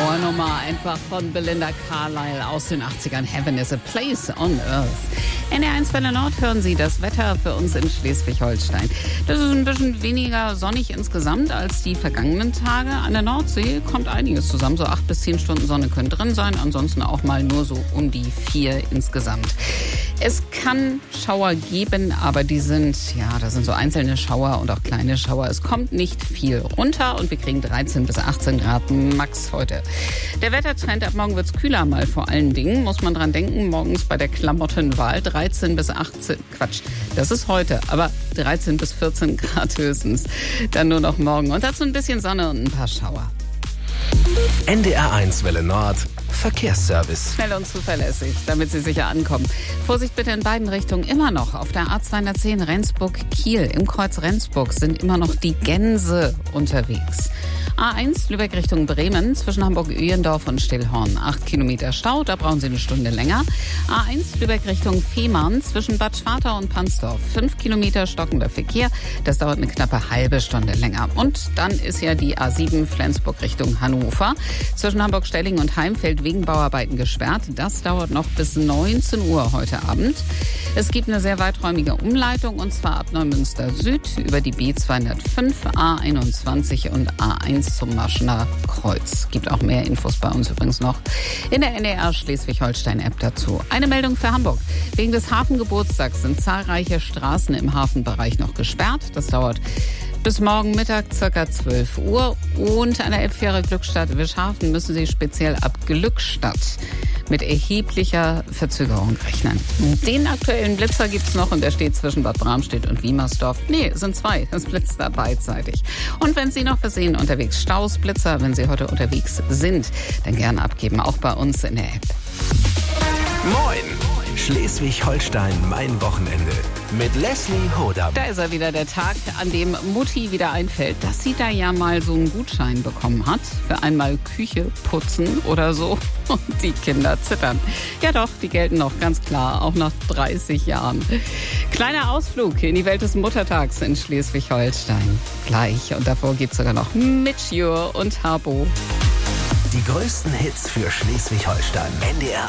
Power-Nummer einfach von Belinda Carlisle aus den 80ern. Heaven is a place on earth. NDR1 Welle Nord hören Sie das Wetter für uns in Schleswig-Holstein. Das ist ein bisschen weniger sonnig insgesamt als die vergangenen Tage. An der Nordsee kommt einiges zusammen. So 8 bis 10 Stunden Sonne können drin sein. Ansonsten auch mal nur so um die 4 insgesamt. Es kann Schauer geben, aber das sind so einzelne Schauer und auch kleine Schauer. Es kommt nicht viel runter und wir kriegen 13 bis 18 Grad max heute. Der Wettertrend, ab morgen wird's kühler mal vor allen Dingen. Muss man dran denken, morgens bei der Klamottenwahl 13 bis 18, das ist heute, aber 13 bis 14 Grad höchstens. Dann nur noch morgen und dazu ein bisschen Sonne und ein paar Schauer. NDR1 Welle Nord Verkehrsservice. Schnell und zuverlässig, damit Sie sicher ankommen. Vorsicht bitte in beiden Richtungen immer noch. Auf der A210 Rendsburg-Kiel im Kreuz Rendsburg sind immer noch die Gänse unterwegs. A1 Lübeck Richtung Bremen zwischen Hamburg-Öhendorf und Stillhorn. 8 Kilometer Stau, da brauchen Sie eine Stunde länger. A1 Lübeck Richtung Fehmarn zwischen Bad Schwartau und Pansdorf. 5 Kilometer stockender Verkehr, das dauert eine knappe halbe Stunde länger. Und dann ist ja die A7 Flensburg Richtung Hannover. Zwischen Hamburg-Stelling und Heimfeld wegen Bauarbeiten gesperrt. Das dauert noch bis 19 Uhr heute Abend. Es gibt eine sehr weiträumige Umleitung und zwar ab Neumünster Süd über die B205, A21 und A1 zum Marschener Kreuz. Gibt auch mehr Infos bei uns übrigens noch in der NDR Schleswig-Holstein-App dazu. Eine Meldung für Hamburg. Wegen des Hafengeburtstags sind zahlreiche Straßen im Hafenbereich noch gesperrt. Das dauert bis morgen Mittag ca. 12 Uhr. Und an der Elbfähre Glückstadt Wischhafen müssen Sie speziell ab Glückstadt mit erheblicher Verzögerung rechnen. Den aktuellen Blitzer gibt's noch und der steht zwischen Bad Bramstedt und Wiemersdorf. Nee, es sind 2. Das blitzt da beidseitig. Und wenn Sie noch versehen unterwegs Staus, Blitzer, wenn Sie heute unterwegs sind, dann gerne abgeben, auch bei uns in der App. Moin! Schleswig-Holstein, mein Wochenende. Mit Leslie Hodam. Da ist er wieder, der Tag, an dem Mutti wieder einfällt, dass sie da ja mal so einen Gutschein bekommen hat. Für einmal Küche putzen oder so. Und die Kinder zittern. Ja doch, die gelten noch, ganz klar, auch nach 30 Jahren. Kleiner Ausflug in die Welt des Muttertags in Schleswig-Holstein. Gleich. Und davor gibt's sogar noch Mitjur und Harbo. Die größten Hits für Schleswig-Holstein. NDR